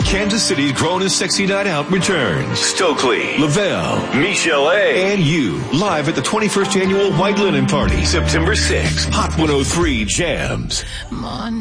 Kansas City's Grown and Sexy Night Out returns. Stokely, Lavelle, Michelle A., and you, live at the 21st Annual White Linen Party, September 6th. Hot 103 Jams.